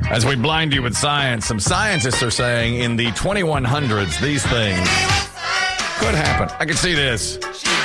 As we blind you with science, some scientists are saying in the 2100s, these things could happen. I can see this.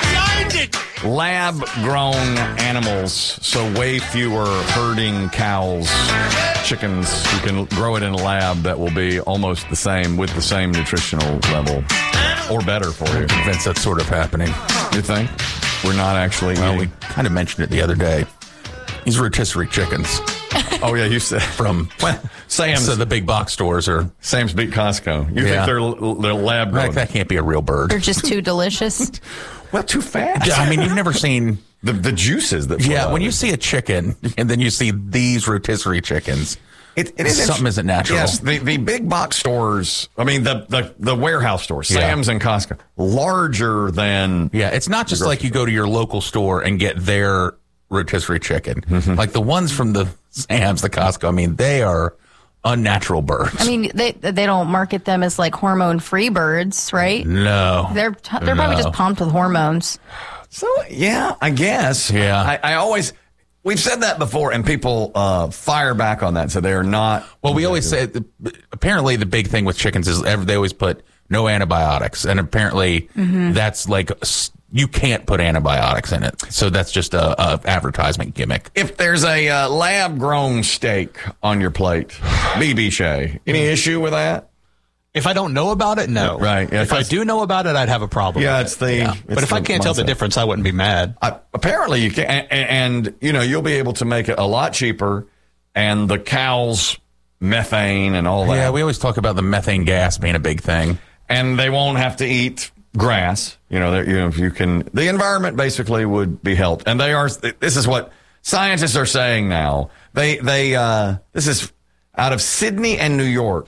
Lab-grown animals, so way fewer herding cows, chickens. You can grow it in a lab that will be almost the same with the same nutritional level or better for you. I'm convinced that's sort of happening. You think? We're not actually Well, we eating. kind of mentioned it the other day. These rotisserie chickens Oh, yeah, you said. from Sam's. so the big box stores are. Sam's beat Costco. You Yeah. think they're lab grown? That can't be a real bird. They're just too delicious. Well, too fast. Yeah, I mean, you've never seen. The juices that flow Yeah, out when of you it. see a chicken and then you see these rotisserie chickens, It is something isn't natural. Yes, the big box stores. I mean, the warehouse stores, Yeah. Sam's and Costco, larger than. Yeah, it's not just like you go to your local store and get their rotisserie chicken. Mm-hmm. Like the ones from the Sam's, the Costco, I mean, they are unnatural birds. I mean, they don't market them as like hormone-free birds, right? no. They're probably just pumped with hormones. So yeah, I guess. Yeah. I always. We've said that before, and people fire back on that. So they're not. Well, we always say, apparently the big thing with chickens is they always put no antibiotics. And apparently that's like, you can't put antibiotics in it. So that's just a advertisement gimmick. If there's a lab-grown steak on your plate, BB Shay, any issue with that? If I don't know about it, no. Right, yeah, if I 'cause- do know about it, I'd have a problem. Yeah, with it's it. the. Yeah. it's But if I the can't tell the mindset. difference, I wouldn't be mad. Apparently you can, and you know you'll be able to make it a lot cheaper, and the cows methane and all that. Yeah, we always talk about the methane gas being a big thing. And they won't have to eat grass. If you can, the environment basically would be helped. And they are. This is what scientists are saying now. This is out of Sydney and New York.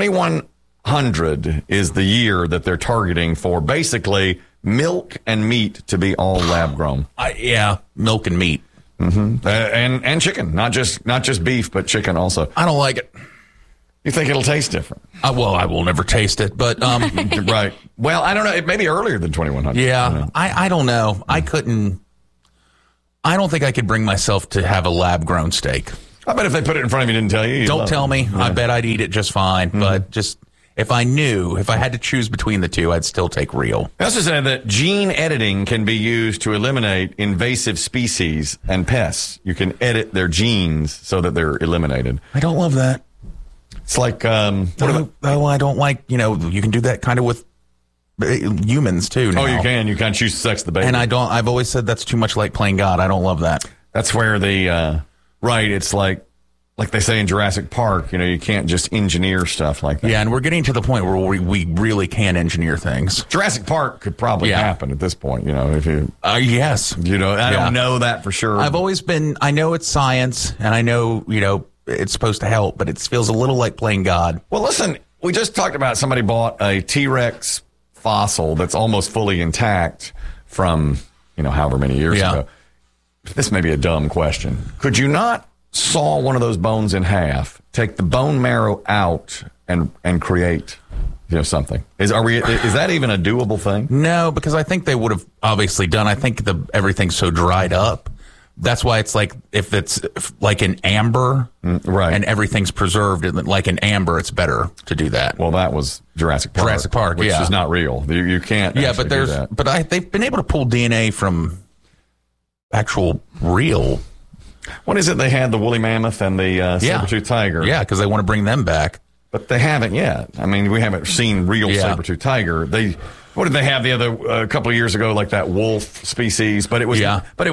2100 is the year that they're targeting for basically milk and meat to be all lab grown. Yeah, milk and meat. And chicken, not just beef, but chicken also. I don't like it. You think it'll taste different? Well, I will never taste it, but Right. Well, I don't know. It may be earlier than 2100. yeah, I don't know. I don't think I could bring myself to have a lab grown steak. I bet if they put it in front of you and didn't tell you, you'd Don't love tell it. me. I bet I'd eat it just fine. But just if I had to choose between the two, I'd still take real. They also said that gene editing can be used to eliminate invasive species and pests. You can edit their genes so that they're eliminated. I don't love that. It's like, what about? I don't like, you can do that kind of with humans too now. Oh, you can. You can choose to sex the baby. And I've always said that's too much like playing God. I don't love that. That's where right, it's like they say in Jurassic Park, you can't just engineer stuff like that. Yeah, and we're getting to the point where we really can engineer things. Jurassic Park could probably happen at this point, if you, Yes. I don't know that for sure. I know it's science, and I know, it's supposed to help, but it feels a little like playing God. Well, listen, we just talked about somebody bought a T-Rex fossil that's almost fully intact from, however many years ago. This may be a dumb question. Could you not saw one of those bones in half, take the bone marrow out, and create, something? Is that even a doable thing? No, because I think they would have obviously done. I think everything's so dried up. That's why it's like if like an amber, right, and everything's preserved like an amber, it's better to do that. Well, that was Jurassic Park, which is not real. You can't. Yeah, but they've been able to pull DNA from actual real. What is it? They had the woolly mammoth and the saber-toothed tiger. Yeah, because they want to bring them back. But they haven't yet. I mean, we haven't seen real saber-toothed tiger. What did they have the other a couple of years ago? Like that wolf species, but it was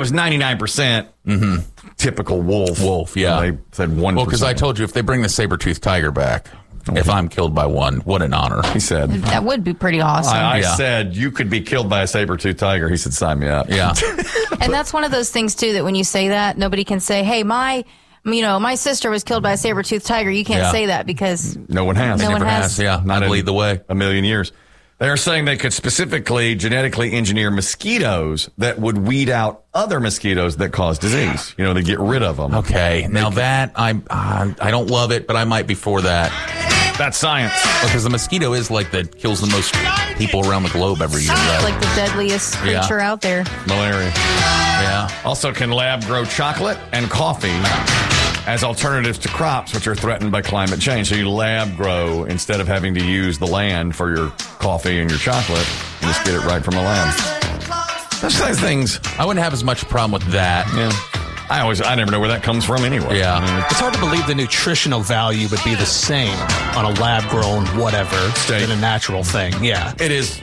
99% typical wolf. Wolf, yeah. And they said 1%. Well, because I told you if they bring the saber-toothed tiger back, if I'm killed by one, what an honor. He said that would be pretty awesome. I said you could be killed by a saber-toothed tiger. He said, "Sign me up." Yeah. And that's one of those things too that when you say that, nobody can say, "Hey, my sister was killed by a saber-toothed tiger." You can't say that because no one has. No one has. Yeah, not lead the way. A million years. They are saying they could specifically genetically engineer mosquitoes that would weed out other mosquitoes that cause disease. They get rid of them. Okay, now that I don't love it, but I might be for that. That's science. Because the mosquito is that kills the most people around the globe every year. Right? like the deadliest creature out there. Malaria. Yeah. Also, can lab grow chocolate and coffee as alternatives to crops which are threatened by climate change. So you lab grow instead of having to use the land for your coffee and your chocolate. You just get it right from the lab. That's those things. I wouldn't have as much problem with that. Yeah. I never know where that comes from anyway. Yeah. I mean, It's hard to believe the nutritional value would be the same on a lab-grown whatever than a natural thing. Yeah. it is.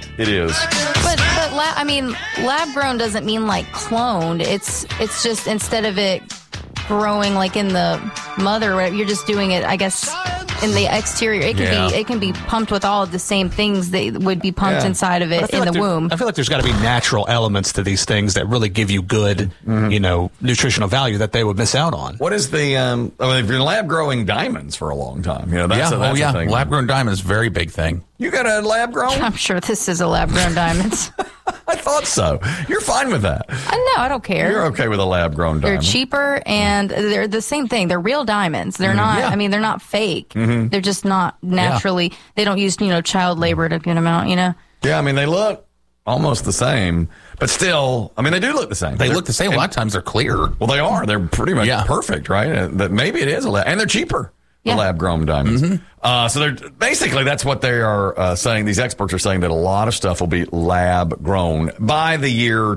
But lab grown doesn't mean like cloned. It's just instead of it growing like in the mother, or whatever, you're just doing it, I guess, in the exterior. It can be pumped with all of the same things that would be pumped inside of it in the womb. I feel like there's got to be natural elements to these things that really give you good, nutritional value that they would miss out on. What is the? If you're lab growing diamonds for a long time, that's a thing. Lab grown diamonds, very big thing. You got a lab grown? I'm sure this is a lab grown diamonds. I thought so. You're fine with that. No, I don't care. You're okay with a lab grown diamond. They're cheaper and they're the same thing. They're real diamonds. They're not. Yeah. I mean, they're not fake. They're just not naturally. They don't use child labor to get them out. Yeah, I mean they look almost the same, but still, I mean they do look the same. They look the same. A lot of times they're clear. Well, they are. They're pretty much perfect, right? That maybe it is a lab, and they're cheaper. The lab-grown diamonds. So they're basically that's what they are saying. These experts are saying that a lot of stuff will be lab-grown by the year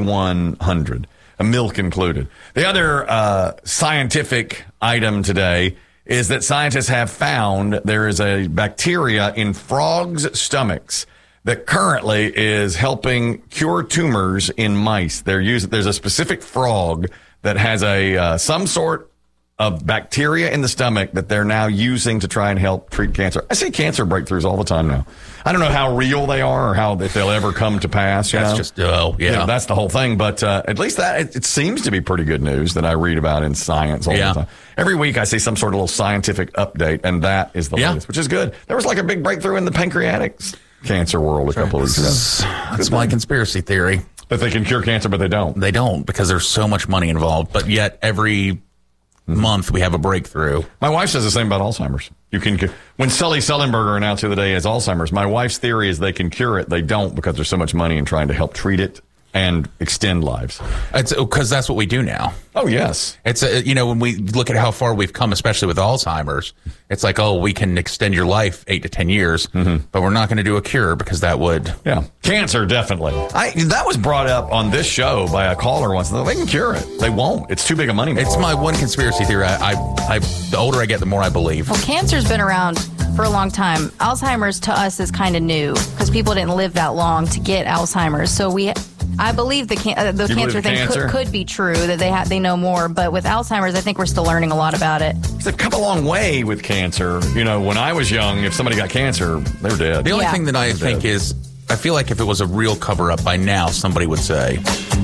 2100, milk included. The other scientific item today is that scientists have found there is a bacteria in frogs' stomachs that currently is helping cure tumors in mice. There's a specific frog that has some sort of bacteria in the stomach that they're now using to try and help treat cancer. I see cancer breakthroughs all the time now. I don't know how real they are or if they'll ever come to pass. That's that's the whole thing. But at least it seems to be pretty good news that I read about in science all the time. Every week I see some sort of little scientific update, and that is the latest, which is good. There was like a big breakthrough in the pancreatic cancer world a couple of weeks ago. That's my conspiracy theory. That they can cure cancer, but they don't. They don't, because there's so much money involved. But yet every month we have a breakthrough. My wife says the same about Alzheimer's. When Sully Sullenberger announced the other day he has Alzheimer's, my wife's theory is they can cure it. They don't, because there's so much money in trying to help treat it and extend lives. It's because that's what we do now. Oh, yes. It's when we look at how far we've come, especially with Alzheimer's, it's like, we can extend your life 8 to 10 years, but we're not going to do a cure because that would. Yeah. Cancer, definitely. That was brought up on this show by a caller once. They can cure it. They won't. It's too big a money maker. It's my one conspiracy theory. The older I get, the more I believe. Well, cancer's been around for a long time. Alzheimer's to us is kind of new because people didn't live that long to get Alzheimer's. So I believe the cancer thing could be true, that they know more. But with Alzheimer's, I think we're still learning a lot about it. They've come a long way with cancer. When I was young, if somebody got cancer, they were dead. The only thing that I think is, I feel like if it was a real cover-up by now, somebody would say,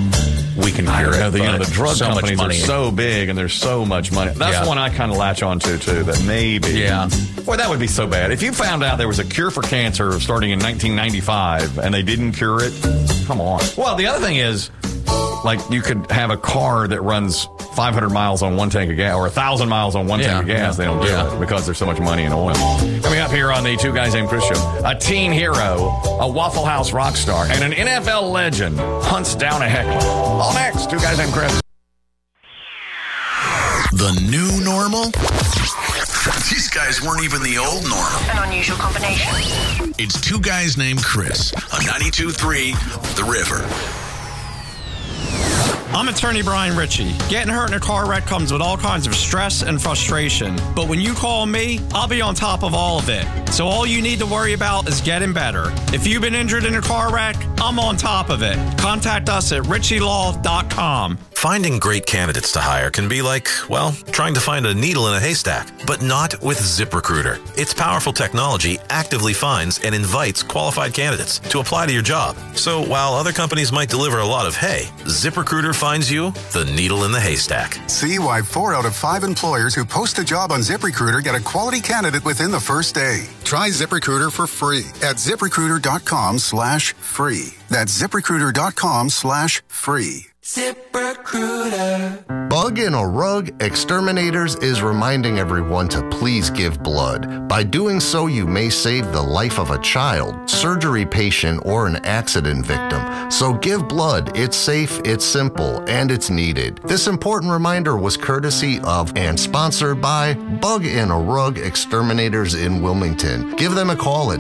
we can cure it. The drug companies are so big and there's so much money. That's one I kind of latch on to, too, that maybe. Yeah. Boy, that would be so bad. If you found out there was a cure for cancer starting in 1995 and they didn't cure it, come on. Well, the other thing is, like, you could have a car that runs 500 miles on one tank of gas or 1,000 miles on one tank of gas. They don't do it because there's so much money in oil. Coming up here on the Two Guys Named Chris show, a teen hero, a Waffle House rock star, and an NFL legend hunts down a heckler. All next, Two Guys Named Chris. The new normal? These guys weren't even the old normal. An unusual combination. It's Two Guys Named Chris on 92.3 The River. I'm attorney Brian Ritchie. Getting hurt in a car wreck comes with all kinds of stress and frustration. But when you call me, I'll be on top of all of it. So all you need to worry about is getting better. If you've been injured in a car wreck, I'm on top of it. Contact us at ritchielaw.com. Finding great candidates to hire can be like, well, trying to find a needle in a haystack, but not with ZipRecruiter. Its powerful technology actively finds and invites qualified candidates to apply to your job. So while other companies might deliver a lot of hay, ZipRecruiter finds you the needle in the haystack. See why 4 out of 5 employers who post a job on ZipRecruiter get a quality candidate within the first day. Try ZipRecruiter for free at ZipRecruiter.com/free. That's ZipRecruiter.com/free. ZipRecruiter. Bug in a Rug Exterminators is reminding everyone to please give blood. By doing so, you may save the life of a child, surgery patient, or an accident victim. So give blood. It's safe, it's simple, and it's needed. This important reminder was courtesy of and sponsored by Bug in a Rug Exterminators in Wilmington. Give them a call at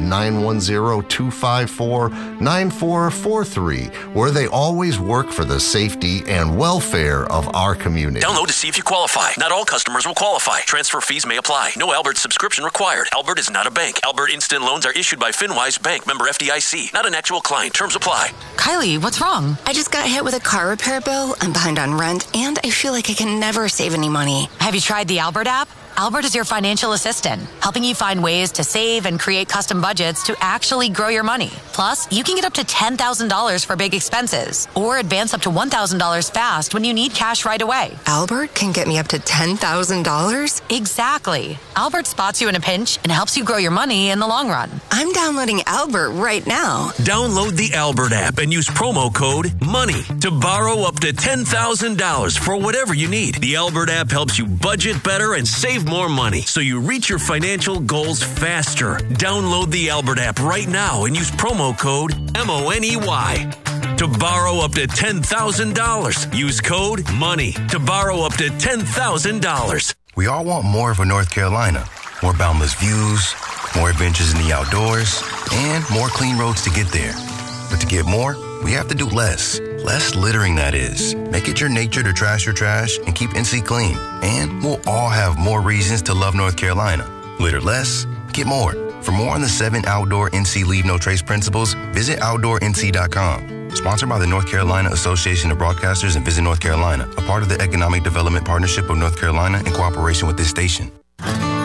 910-254-9443, where they always work for the safety and welfare of our community. Download to see if you qualify. Not all customers will qualify. Transfer fees may apply. No Albert subscription required. Albert is not a bank. Albert Instant Loans are issued by FinWise Bank, member FDIC. Not an actual client. Terms apply. Kylie, what's wrong? I just got hit with a car repair bill. I'm behind on rent, and I feel like I can never save any money. Have you tried the Albert app? Albert is your financial assistant, helping you find ways to save and create custom budgets to actually grow your money. Plus, you can get up to $10,000 for big expenses or advance up to $1,000 fast when you need cash right away. Albert can get me up to $10,000? Exactly. Albert spots you in a pinch and helps you grow your money in the long run. I'm downloading Albert right now. Download the Albert app and use promo code MONEY to borrow up to $10,000 for whatever you need. The Albert app helps you budget better and save more money so you reach your financial goals faster. Download the Albert app right now and use promo code MONEY to borrow up to $10,000. Use code MONEY to borrow up to $10,000. We all want more for North Carolina. More boundless views, more adventures in the outdoors, and more clean roads to get there. But to get more, we have to do less. Less littering, that is. Make it your nature to trash your trash and keep NC clean. And we'll all have more reasons to love North Carolina. Litter less, get more. For more on the 7 outdoor NC Leave No Trace principles, visit OutdoorNC.com. Sponsored by the North Carolina Association of Broadcasters and Visit North Carolina, a part of the Economic Development Partnership of North Carolina in cooperation with this station.